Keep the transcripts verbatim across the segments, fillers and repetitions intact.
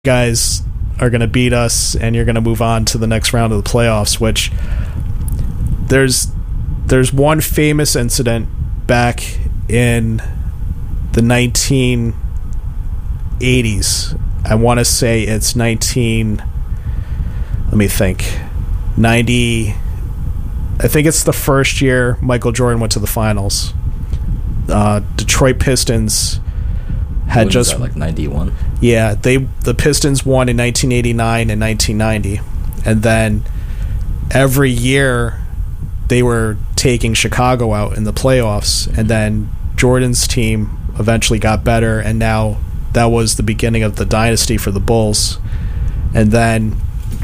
guys are going to beat us and you're going to move on to the next round of the playoffs, which there's there's one famous incident back in the nineteen eighties. I want to say it's nineteen let me think ninety I think it's the first year Michael Jordan went to the finals. uh, Detroit Pistons had What just is that, like ninety-one. Yeah, they the Pistons won in nineteen eighty-nine and nineteen ninety, and then every year they were taking Chicago out in the playoffs, and then Jordan's team eventually got better, and now that was the beginning of the dynasty for the Bulls. And then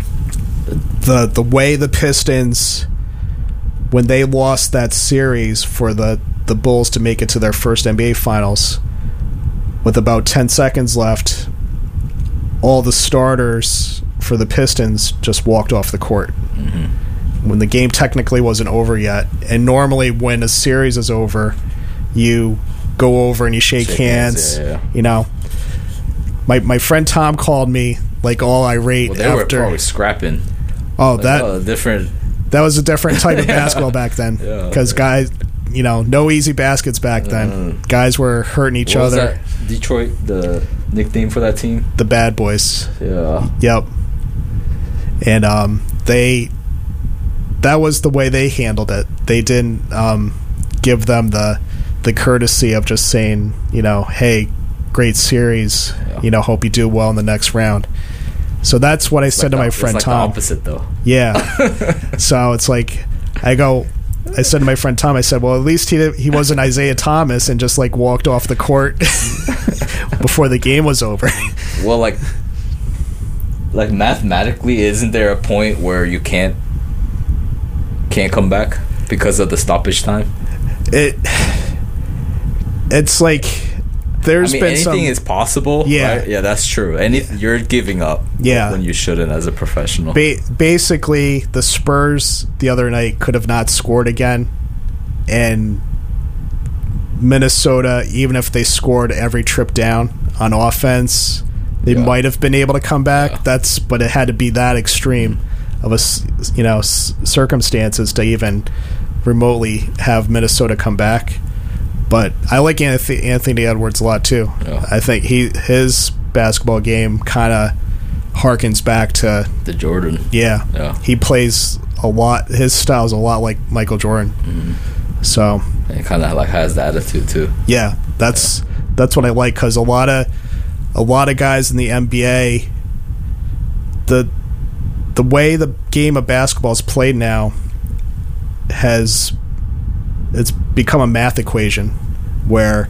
the the way the Pistons, when they lost that series for the, the Bulls to make it to their first N B A Finals, with about ten seconds left, all the starters for the Pistons just walked off the court. Mm-hmm. When the game technically wasn't over yet. And normally when a series is over, you go over and you shake, shake hands. hands yeah, yeah. You know, my my friend Tom called me like all irate well, they after. Were probably scrapping. Oh, like, that oh, different. That was a different type of basketball back then. Because yeah, guys, you know, no easy baskets back then. Mm. Guys were hurting each what other. Was that Detroit, the nickname for that team? The Bad Boys. Yeah. Yep. And um, they, that was the way they handled it. They didn't um, give them the the courtesy of just saying, you know, hey, great series. Yeah. You know, hope you do well in the next round. So that's what I said like to my the, friend it's like Tom. The opposite, though. Yeah. So it's like, I go, I said to my friend Tom, I said, well, at least he he wasn't Isaiah Thomas and just like walked off the court before the game was over. Well, like, like mathematically, isn't there a point where you can't can't come back because of the stoppage time? It it's like. There's I mean, been anything some, is possible. Yeah, right? Yeah, that's true. Any you're giving up. Yeah. When you shouldn't as a professional. Ba- basically, the Spurs the other night could have not scored again, and Minnesota, even if they scored every trip down on offense, they yeah. might have been able to come back. Yeah. That's but it had to be that extreme of a you know circumstances to even remotely have Minnesota come back. But I like Anthony, Anthony Edwards a lot too. Yeah. I think he his basketball game kind of harkens back to the Jordan. Yeah, yeah. He plays a lot. His style is a lot like Michael Jordan. Mm-hmm. So and kind of like has the attitude too. Yeah, that's yeah. that's what I like because a lot of a lot of guys in the N B A, the the way the game of basketball is played now has. It's become a math equation where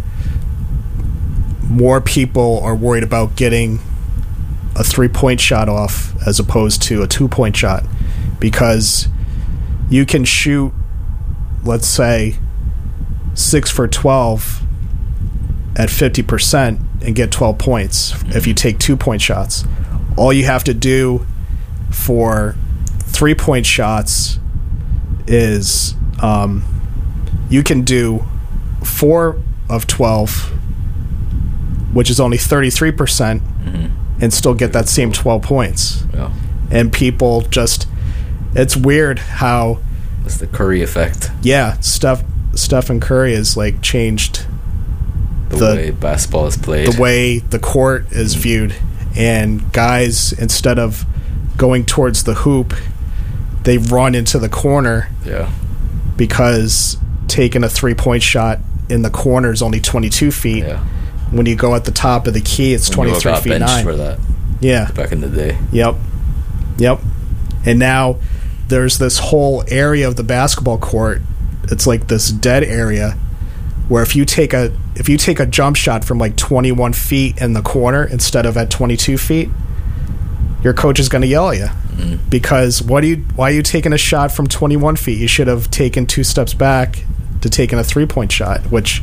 more people are worried about getting a three-point shot off as opposed to a two-point shot because you can shoot, let's say, six for twelve at fifty percent and get twelve points if you take two-point shots. All you have to do for three-point shots is... Um, you can do four of twelve, which is only thirty-three percent, mm-hmm. and still get that same twelve points. Yeah. And people just... It's weird how... It's the Curry effect. Yeah, Steph, Stephen Curry has like changed the, the way basketball is played. The way the court is mm-hmm. viewed. And guys, instead of going towards the hoop, they run into the corner. Yeah. Because... taking a three-point shot in the corner is only twenty-two feet. Yeah. When you go at the top of the key, it's when twenty-three got feet nine. For that. Yeah. Back in the day. Yep. Yep. And now there's this whole area of the basketball court. It's like this dead area where if you take a if you take a jump shot from like twenty-one feet in the corner instead of at twenty-two feet, your coach is going to yell at you. Mm. Because what do you why are you taking a shot from twenty-one feet? You should have taken two steps back to taking a three-point shot, which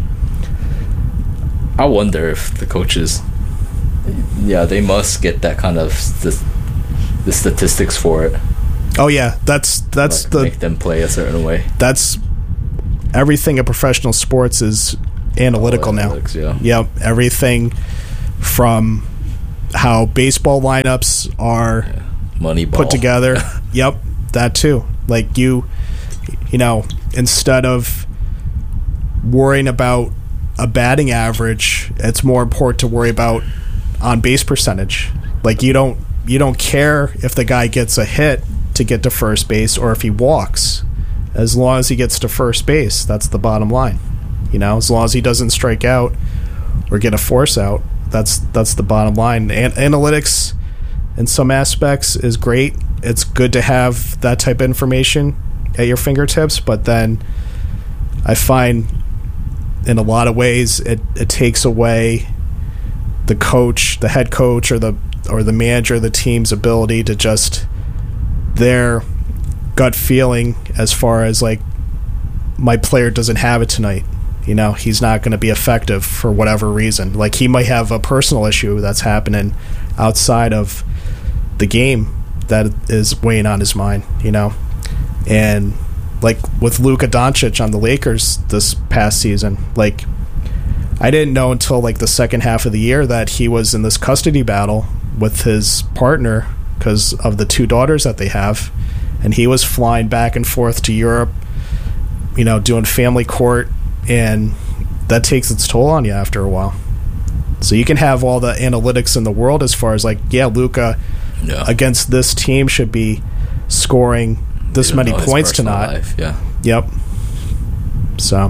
I wonder if the coaches, yeah, they must get that kind of st- the statistics for it. Oh yeah, that's that's like the make them play a certain way. That's everything in professional sports is analytical All analytics, now. Yeah. Yep, everything from how baseball lineups are Yeah. Money ball. put together. Yep, that too. Like you, you know, instead of worrying about a batting average, it's more important to worry about on base percentage. Like you don't you don't care if the guy gets a hit to get to first base or if he walks. As long as he gets to first base, that's the bottom line. You know, as long as he doesn't strike out or get a force out, that's that's the bottom line. An- analytics in some aspects is great. It's good to have that type of information at your fingertips, but then I find in a lot of ways it, it takes away the coach, the head coach or the or the manager of the team's ability to just their gut feeling as far as like my player doesn't have it tonight. You know, he's not going to be effective for whatever reason. Like he might have a personal issue that's happening outside of the game that is weighing on his mind, you know. And like with Luka Doncic on the Lakers this past season, like I didn't know until like the second half of the year that he was in this custody battle with his partner because of the two daughters that they have, and he was flying back and forth to Europe, you know, doing family court, and that takes its toll on you after a while. So you can have all the analytics in the world as far as like, yeah, Luka Yeah. against this team should be scoring this You don't many know his points to personal not. life, yeah. Yep. So,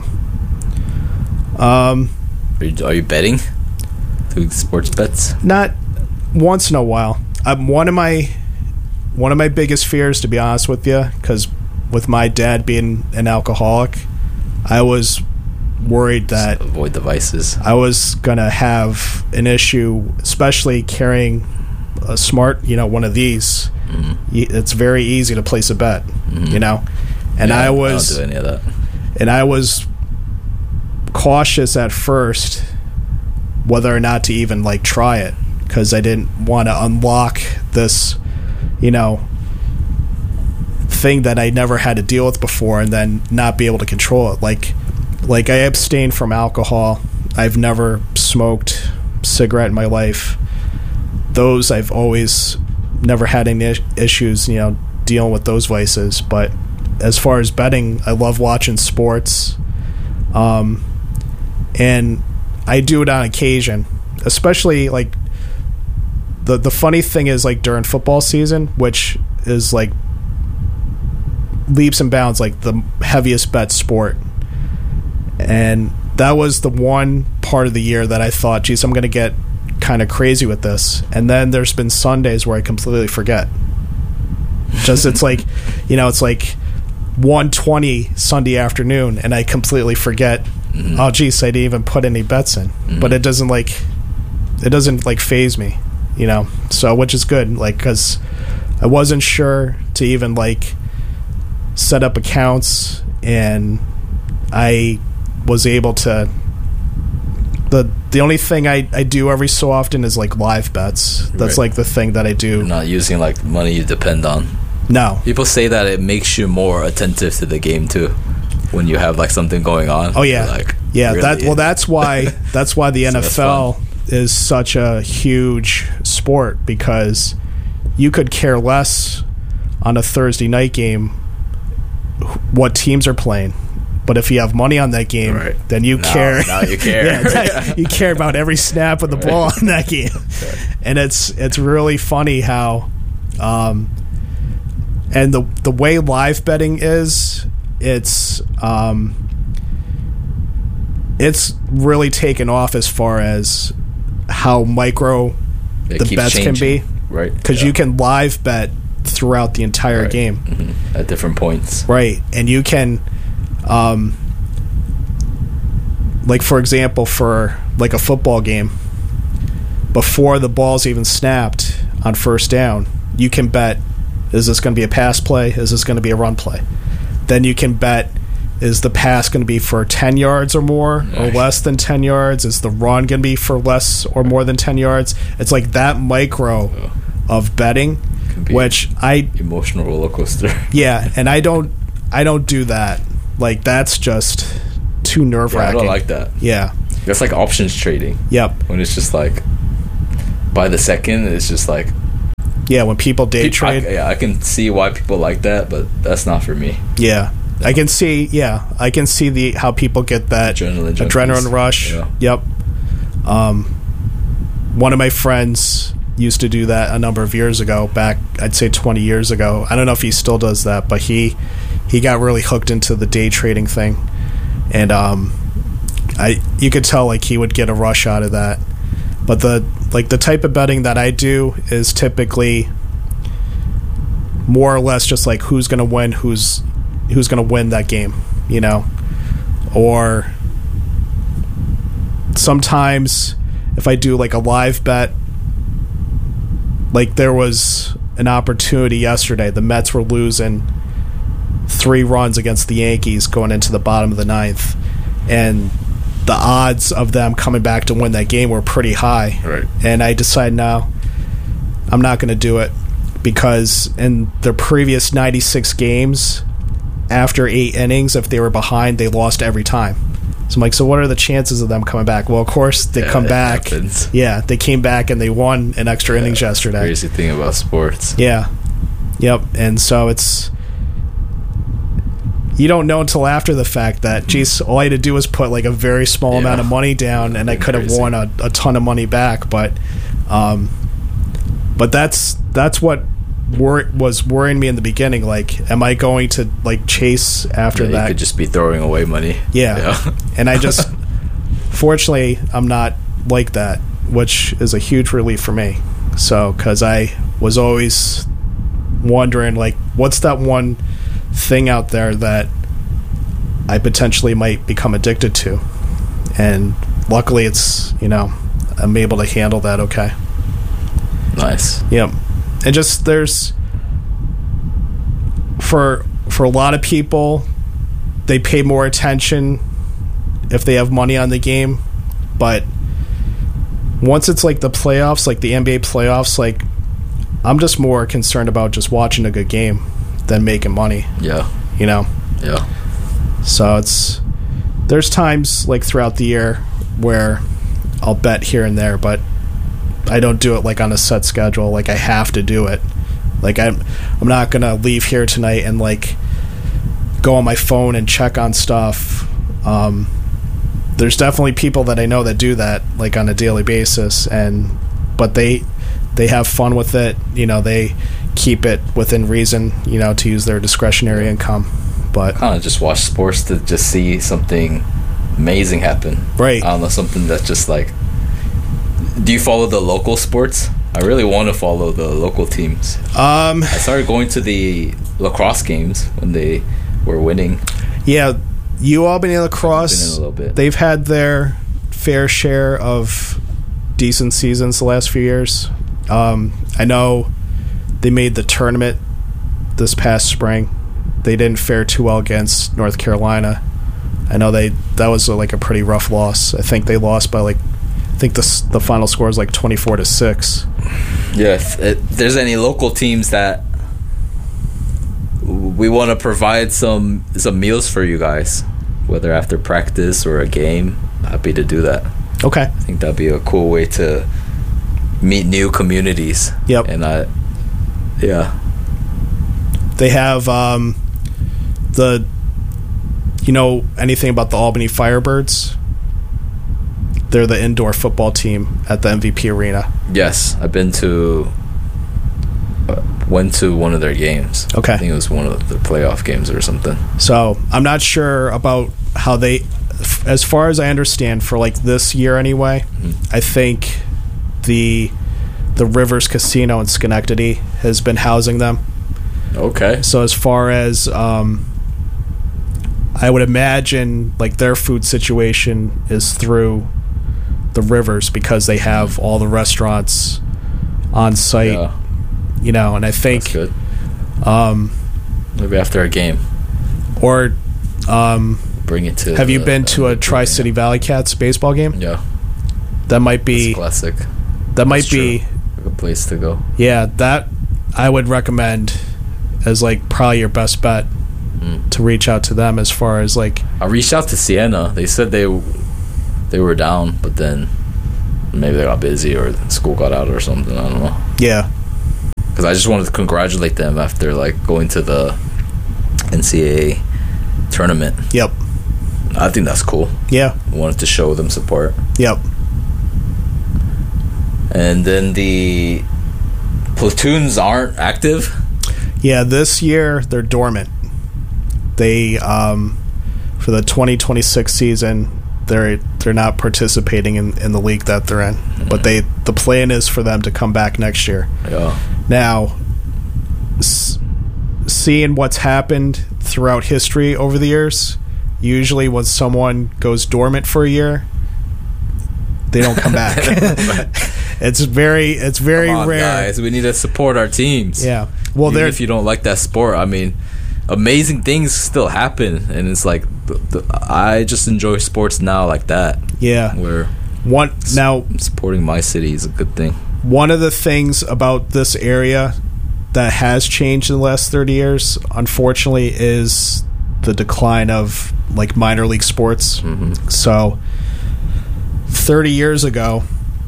um, Are you, are you betting? Doing sports bets? not once in a while. Um, one of my one of my biggest fears, to be honest with you, because with my dad being an alcoholic, I was worried that So avoid the vices. I was gonna have an issue, especially carrying a smart, you know, one of these. Mm-hmm. It's very easy to place a bet, Mhm. you know, and Yeah, I was I don't do any of that. and I was cautious at first whether or not to even like try it, because I didn't want to unlock this, you know, thing that I never had to deal with before and then not be able to control it. Like, like I abstained from alcohol. I've never smoked cigarette in my life. Those I've always never had any is- issues, you know, dealing with those vices. But as far as betting, I love watching sports. Um, and I do it on occasion, especially like the the funny thing is like during football season, which is like leaps and bounds like the heaviest bet sport. And that was the one part of the year that I thought, geez, I'm going to get kind of crazy with this. And then there's been Sundays where I completely forget. Just it's like, you know, it's like one twenty Sunday afternoon and I completely forget, mm-hmm. oh geez, I didn't even put any bets in. Mm-hmm. But it doesn't like it doesn't like phase me, you know. So which is good, like, because I wasn't sure to even like set up accounts, and I was able to. The the only thing I, I do every so often is like live bets. That's Right. like the thing that I do. You're not using like money you depend on. No. People say that it makes you more attentive to the game too, when you have like something going on. Oh yeah, You're like, yeah. really? That well, that's why that's why the So N F L is such a huge sport, because you could care less on a Thursday night game what teams are playing. But if you have money on that game, Right. then you Now- care. now you care. yeah, that- you care about every snap of the Right. ball in that game. Right. And it's it's really funny how, um, and the the way live betting is, it's um, it's really taken off as far as how micro It the keeps bets can changing, be, right? because Yeah. you can live bet throughout the entire Right. game. Mhm. At different points. Right, and you can, um, like for example, for like a football game, before the ball's even snapped on first down, you can bet, is this going to be a pass play? Is this going to be a run play? Then you can bet, is the pass going to be for ten yards or more or Nice. less than ten yards? Is the run going to be for less or more than ten yards? It's like that micro Oh. of betting, Can be which I emotional roller coaster. yeah, and I don't, I don't do that. Like that's just too nerve Yeah, I wracking. don't like that. Yeah. That's like options trading, Yep. when it's just like by the second, it's just like Yeah, when people day people, trade. I, yeah, I can see why people like that, but that's not for me. Yeah. I can see, yeah, I can see the how people get that Adrenaline junkies. adrenaline rush. Yeah. Yep. Um, one of my friends used to do that a number of years ago, back I'd say twenty years ago. I don't know if he still does that, but he he got really hooked into the day trading thing, and um, I you could tell like he would get a rush out of that. But the like the type of betting that I do is typically more or less just like who's going to win, who's who's going to win that game, you know, or sometimes if I do like a live bet, like there was an opportunity yesterday. The Mets were losing three runs against the Yankees going into the bottom of the ninth, and the odds of them coming back to win that game were pretty high. Right. And I decided, no, I'm not going to do it, because in their previous ninety-six games, after eight innings, if they were behind, they lost every time. So I'm like, so what are the chances of them coming back? Well, of course, they yeah, come back. Happens. Yeah, they came back and they won in extra yeah, innings yesterday. Crazy thing about sports. Yeah. Yep. And so it's... You don't know until after the fact that, geez, all I had to do was put like a very small Yeah. amount of money down, and I could have Crazy. won a, a ton of money back. But, um, but that's that's what wor- was worrying me in the beginning. Like, am I going to like chase after Yeah, that? You could just be throwing away money. Yeah. Yeah. And I just, fortunately, I'm not like that, which is a huge relief for me. So, because I was always wondering, like, what's that one thing out there that I potentially might become addicted to? And luckily, it's, you know, I'm able to handle that okay. Nice. Yep. And just there's, for for a lot of people, they pay more attention if they have money on the game, but once it's like the playoffs, like the N B A playoffs, like I'm just more concerned about just watching a good game than making money, Yeah. you know? Yeah. So it's, there's times like throughout the year where I'll bet here and there, but I don't do it like on a set schedule. Like I have to do it. Like I'm, I'm not gonna leave here tonight and like go on my phone and check on stuff. Um, there's definitely people that I know that do that like on a daily basis, and but they they have fun with it. You know, they keep it within reason, you know, to use their discretionary income. But Kind of just watch sports to just see something amazing happen. Right. I don't know, something that's just like... Do you follow the local sports? I really want to follow the local teams. um, I started going to the lacrosse games when they were winning. yeah, U Albany Been lacrosse, in a little bit. they've had their fair share of decent seasons the last few years. Um, I know they made the tournament this past spring. They didn't fare too well against North Carolina. I know they that was a, like a pretty rough loss. I think they lost by like, I think the s- the final score is like twenty-four to six. Yeah, if, if there's any local teams that we want to provide some some meals for you guys, whether after practice or a game, happy to do that. Okay. I think that'd be a cool way to meet new communities. Yep. And I, yeah, They have um, the, you know, anything about the Albany Firebirds? They're the indoor football team at the M V P Arena. yes, I've been to, uh, went to one of their games. Okay. I think it was one of the playoff games or something. So I'm not sure about how they, f- as far as I understand, for like this year anyway, I think the the Rivers Casino in Schenectady has been housing them. Okay. So as far as um, I would imagine, like their food situation is through the Rivers because they have all the restaurants on site, Yeah, you know. And I that's think, good. um, Maybe after a game, or um, bring it to. have you the- been the to a M V P Tri-City Valley Cats baseball game? Yeah, That might it's be classic. that might That's be true. A good place to go. yeah. That I would recommend as like probably your best bet Mm. to reach out to them as far as like I reached out to Sienna. They said they they were down, but then maybe they got busy or school got out or something. I don't know. Yeah. Because I just wanted to congratulate them after like going to the N C A A tournament. Yep. I think that's cool. Yeah. I wanted to show them support. Yep. And then the platoons aren't active. Yeah, this year they're dormant. They um, for the twenty twenty-six season, they're they're not participating in, in the league that they're in. Mm-hmm. But they the plan is for them to come back next year. Yeah. Now, s- seeing what's happened throughout history over the years, usually when someone goes dormant for a year, they don't come back. It's very, it's very Come on, rare. Guys, we need to support our teams. Yeah. Well, even there. if you don't like that sport, I mean, amazing things still happen, and it's like the, the, I just enjoy sports now like that. Yeah. Where one now supporting my city is a good thing. One of the things about this area that has changed in the last thirty years, unfortunately, is the decline of like minor league sports. Mm-hmm. So, thirty years ago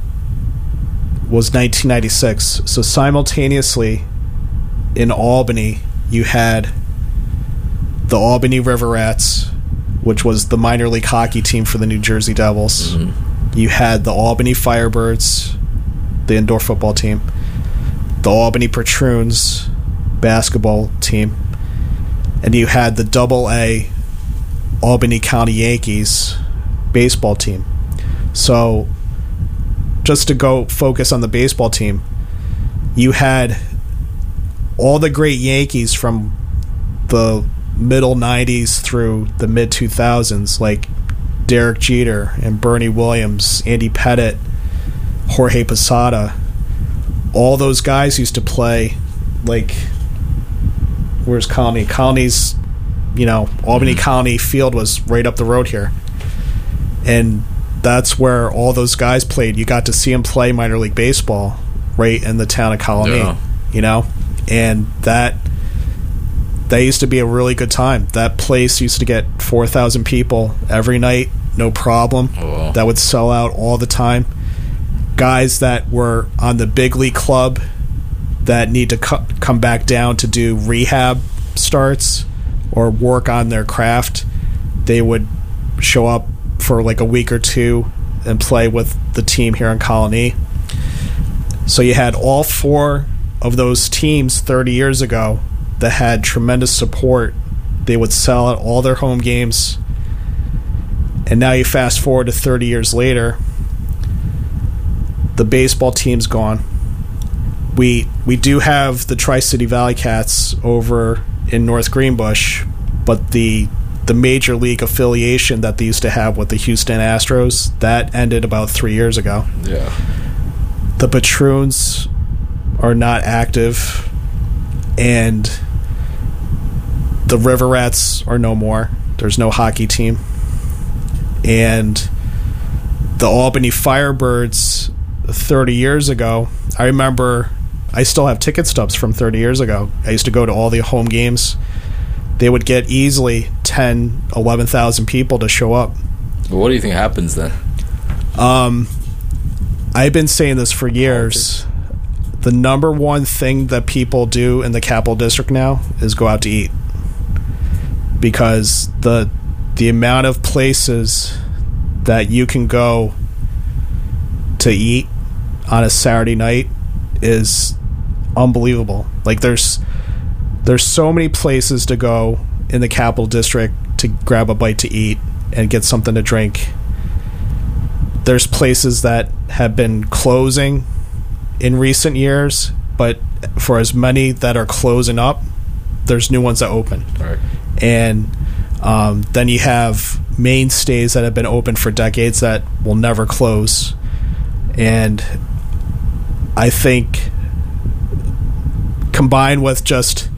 was nineteen ninety-six. So simultaneously in Albany, you had the Albany River Rats, which was the minor league hockey team for the New Jersey Devils. Mm-hmm. You had the Albany Firebirds, the indoor football team, the Albany Patroons basketball team, and you had the double A Albany County Yankees baseball team. So just to go focus on the baseball team, you had all the great Yankees from the middle nineties through the mid two thousands, like Derek Jeter and Bernie Williams, Andy Pettitte, Jorge Posada. All those guys used to play, like, where's Colony? Colony's, you know, Albany mm-hmm. Colony Field was right up the road here. And that's where all those guys played. You got to see them play minor league baseball right in the town of Colony, yeah. you know? And that that used to be a really good time. That place used to get four thousand people every night, no problem. Oh. That would sell out all the time. Guys that were on the big league club that need to co- come back down to do rehab starts or work on their craft, they would show up for like a week or two and play with the team here in Colony. So you had all four of those teams thirty years ago that had tremendous support. They would sell out all their home games. And now you fast forward to thirty years later, the baseball team's gone. We we do have the Tri-City Valley Cats over in North Greenbush, but the the major league affiliation that they used to have with the Houston Astros, that ended about three years ago. Yeah. The Patroons are not active, and the River Rats are no more. There's no hockey team. And the Albany Firebirds thirty years ago, I remember, I still have ticket stubs from thirty years ago. I used to go to all the home games. They would get easily ten, eleven thousand people to show up. Well, what do you think happens then? Um, I've been saying this for years. The number one thing that people do in the Capital District now is go out to eat. Because the the amount of places that you can go to eat on a Saturday night is unbelievable. Like there's there's so many places to go in the Capital District to grab a bite to eat and get something to drink. There's places that have been closing in recent years, but for as many that are closing up, there's new ones that open. Right. And um, then you have mainstays that have been open for decades that will never close. And I think combined with just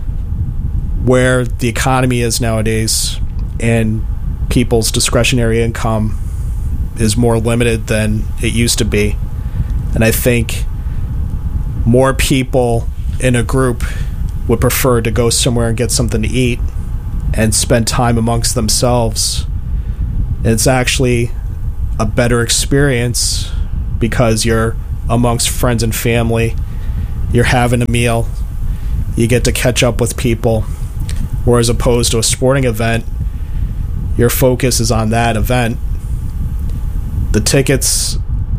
where the economy is nowadays and people's discretionary income is more limited than it used to be. And I think more people in a group would prefer to go somewhere and get something to eat and spend time amongst themselves. It's actually a better experience because you're amongst friends and family. You're having a meal. You get to catch up with people. Whereas opposed to a sporting event, your focus is on that event. The tickets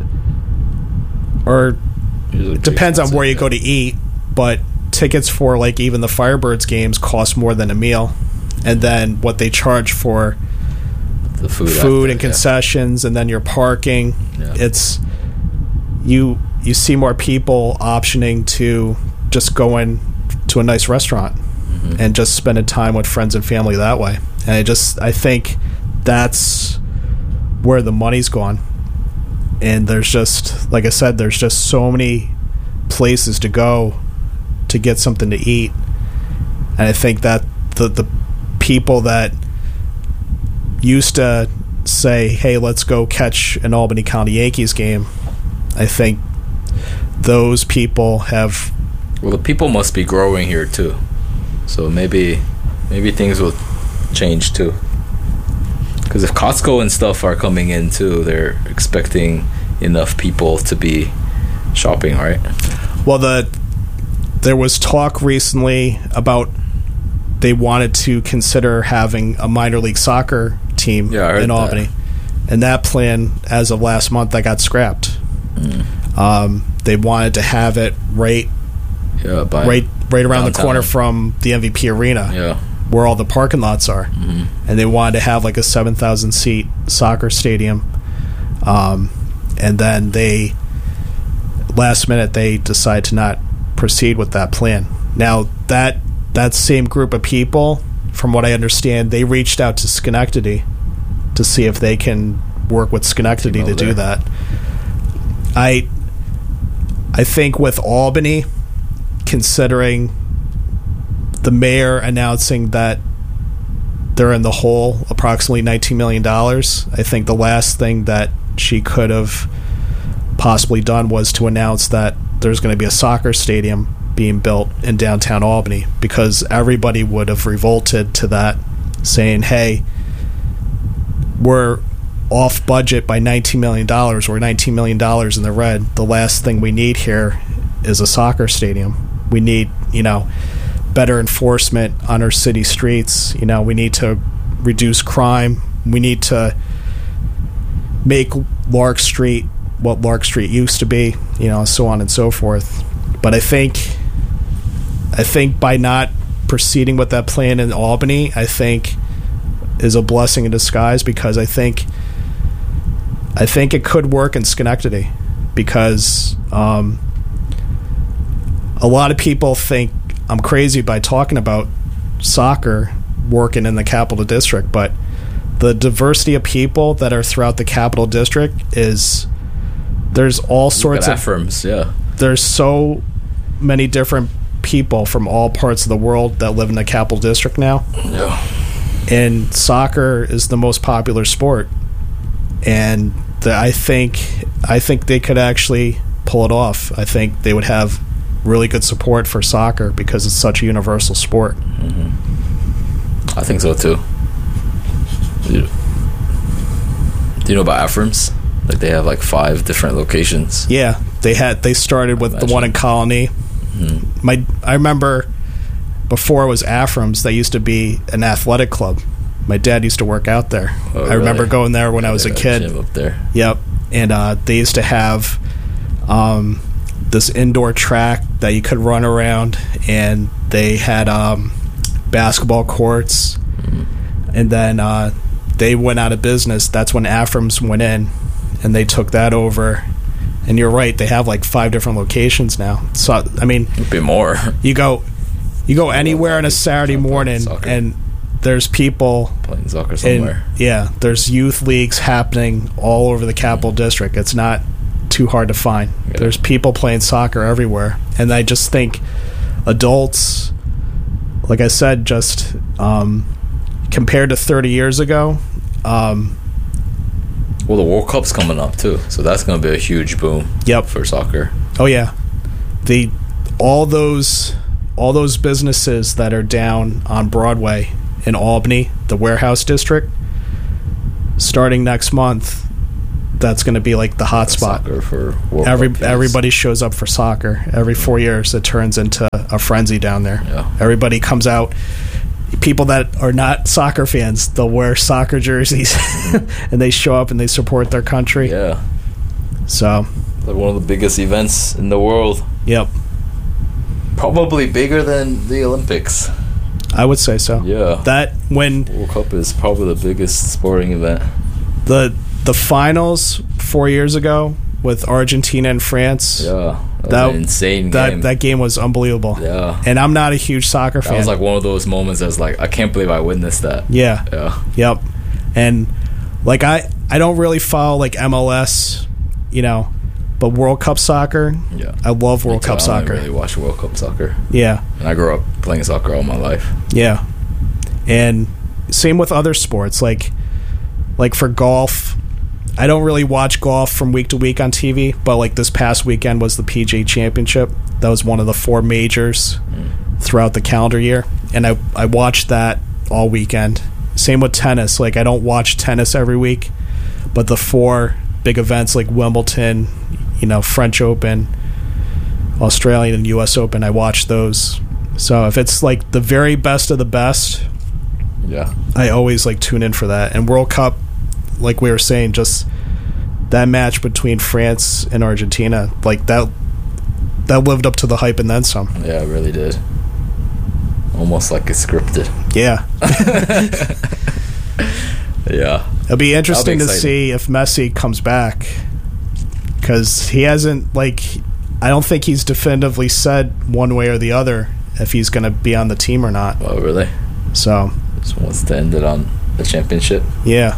are... It depends on where you go to eat, but tickets for like even the Firebirds games cost more than a meal. And then what they charge for the food, food after, and concessions, yeah. and then your parking, yeah. it's... You you see more people optioning to just go in to a nice restaurant mm-hmm. and just spending time with friends and family that way. And I just I think that's where the money's gone. And there's just, like I said, there's just so many places to go to get something to eat. And I think that the the people that used to say, hey, let's go catch an Albany County Yankees game, I think those people have... Well, the people must be growing here, too. So maybe maybe things will change, too. Because if Costco and stuff are coming in, too, they're expecting enough people to be shopping, right? Well, the there was talk recently about they wanted to consider having a minor league soccer team yeah, I heard in Albany. That. And that plan, as of last month, that got scrapped. Mm. Um, they wanted to have it right, yeah, by right, right around downtown. the corner from the M V P Arena, yeah. where all the parking lots are, mm-hmm. and they wanted to have like a seven thousand seat soccer stadium. Um, and then they, last minute, they decide to not proceed with that plan. Now that that same group of people, from what I understand, they reached out to Schenectady to see if they can work with Schenectady to do that. I I think with Albany, considering the mayor announcing that they're in the hole approximately nineteen million dollars, I think the last thing that she could have possibly done was to announce that there's going to be a soccer stadium being built in downtown Albany, because everybody would have revolted to that, saying, hey, we're off budget by nineteen million dollars. We're nineteen million dollars in the red. The last thing we need here is a soccer stadium. We need, you know, better enforcement on our city streets. You know, we need to reduce crime. We need to make Lark Street what Lark Street used to be, you know, so on and so forth. But I think I think by not proceeding with that plan in Albany, I think is a blessing in disguise, because I think I think it could work in Schenectady, because um, a lot of people think I'm crazy by talking about soccer working in the Capital District, but the diversity of people that are throughout the Capital District is, there's all sorts of firms, yeah. There's so many different people from all parts of the world that live in the Capital District now. Yeah. And soccer is the most popular sport, and the, I think I think they could actually pull it off. I think they would have really good support for soccer because it's such a universal sport. Mm-hmm. I think so too. Do you, do you know about Aframs? Like they have like five different locations. Yeah, they had. They started with the one in Colony. Mm-hmm. My I remember. Before it was Aframs, they used to be an athletic club. My dad used to work out there. Oh, I remember really? going there when yeah, I was a kid. Gym up there. Yep. And uh, they used to have um, this indoor track that you could run around, and they had um, basketball courts. Mm-hmm. And then uh, they went out of business. That's when Aframs went in, and they took that over. And you're right, they have like five different locations now. So I mean, it'd be more. You go. You go anywhere on a Saturday morning, and there's people playing soccer somewhere. In, yeah, there's youth leagues happening all over the Capital District. It's not too hard to find. Yeah. There's people playing soccer everywhere, and I just think adults, like I said, just um, compared to thirty years ago. Um, well, the World Cup's coming up too, so that's going to be a huge boom. Yep. For soccer. Oh yeah, the all those. All those businesses that are down on Broadway in Albany, the warehouse district, starting next month, that's going to be like the hot spot. Soccer for World Every Cup, yes. everybody shows up for soccer. Every four years, it turns into a frenzy down there. Yeah. Everybody comes out. People that are not soccer fans, they'll wear soccer jerseys, and they show up and they support their country. Yeah. So, Like one of the biggest events in the world. yep, Probably bigger than the Olympics. I would say so. Yeah. That when World Cup is probably the biggest sporting event. the the finals four years ago with Argentina and France, Yeah. That, That- was an insane that game. that game was unbelievable. yeah. And I'm not a huge soccer That fan. was like one of those moments that's like, I can't believe I witnessed that. yeah, Yeah. yep. And like I I don't really follow like M L S, you know, but World Cup soccer, Yeah. I love World Me too. Cup I soccer. don't really watch World Cup soccer. Yeah, And I grew up playing soccer all my life. yeah. And same with other sports, like like for golf. I don't really watch golf from week to week on T V, but like this past weekend was the P G A Championship. That was one of the four majors throughout the calendar year, and I I watched that all weekend. Same with tennis. Like I don't watch tennis every week, but the four big events like Wimbledon, you know, French Open, Australian and U S Open, I watch those. So if it's like the very best of the best, Yeah. I always like tune in for that. And World Cup, like we were saying, just that match between France and Argentina, like that that lived up to the hype and then some. Yeah, it really did. Almost like it's scripted. Yeah. Yeah. It'll be interesting to exciting. see if Messi comes back, because he hasn't, like, I don't think he's definitively said one way or the other if he's going to be on the team or not. Oh, really? So, Just wants to end it on the championship. yeah.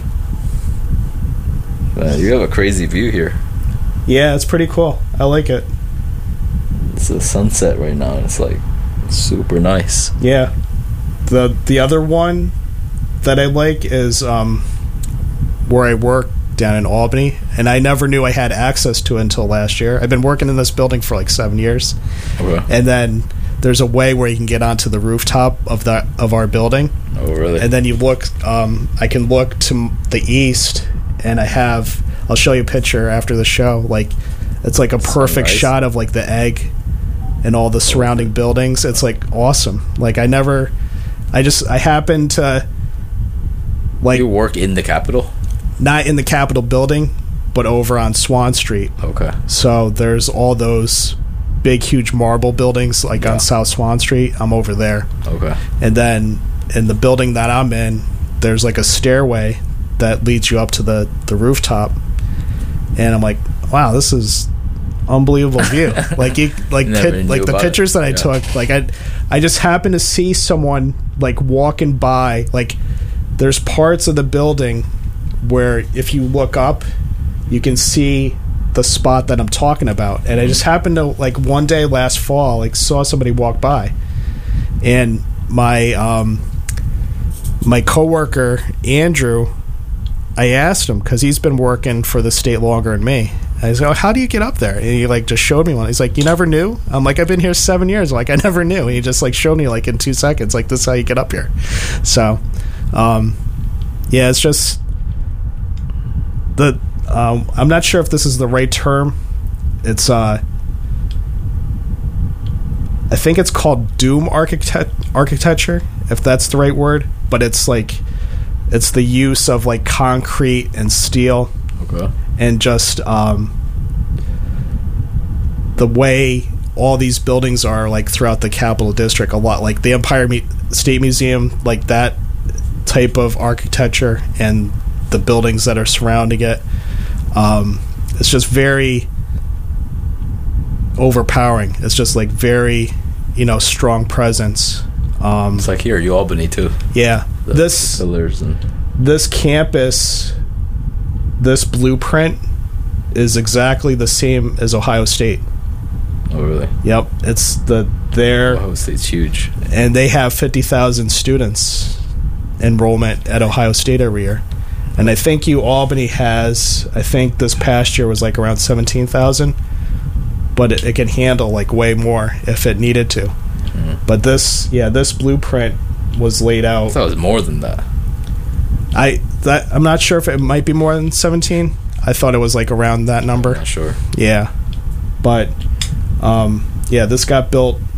Man, you have a crazy view here. Yeah, it's pretty cool. I like it. It's a sunset right now, and it's like super nice. Yeah. The the other one that I like is um, where I work down in Albany, and I never knew I had access to it until last year. I've been working in this building for like seven years, Okay. and then there's a way where you can get onto the rooftop of that of our building, Oh, really? and then you look. Um, I can look to the east, and I have. I'll show you a picture after the show. Like, it's like a perfect Sunrise. shot of like the egg and all the surrounding buildings. It's like awesome. Like I never. I just I happened to. Like, you work in the Capitol? not in the Capitol building, but over on Swan Street. Okay. So there's all those big, huge marble buildings like Yeah. on South Swan Street. I'm over there. Okay. And then in the building that I'm in, there's like a stairway that leads you up to the, the rooftop. And I'm like, wow, this is unbelievable view. like you, like Never pit, knew like the about pictures it. that I Yeah. took, like I, I just happened to see someone like walking by. Like there's parts of the building where if you look up, you can see the spot that I'm talking about. And I just happened to, like, one day last fall, like saw somebody walk by, and my um my coworker Andrew, I asked him because he's been working for the state longer than me. I was like, oh, how do you get up there? And he like just showed me one. He's like, you never knew? I'm like, I've been here seven years. I'm like, I never knew. And he just like showed me like in two seconds, like, this is how you get up here. So, um, yeah, it's just the. Um, I'm not sure if this is the right term. It's uh, I think it's called doom architect architecture, if that's the right word. But it's like, it's the use of like concrete and steel, Okay. and just um, the way all these buildings are like throughout the Capital District. A lot like the Empire Mu- State Museum, like that type of architecture, and the buildings that are surrounding it. Um, it's just very overpowering. It's just like very, you know, strong presence. Um, It's like here, you Albany too. yeah, The this pillars and this campus, this blueprint is exactly the same as Ohio State. oh really? Yep, it's the there, Ohio State's huge. and they have fifty thousand students enrollment at Ohio State every year. And I think U Albany has, I think this past year was like around seventeen thousand, but it, it can handle like way more if it needed to. Mm. But this, yeah, this blueprint was laid I out. thought it was more than that. I that I'm not sure if it might be more than seventeen. I thought it was like around that number. Not sure. Yeah, but um, yeah, this got built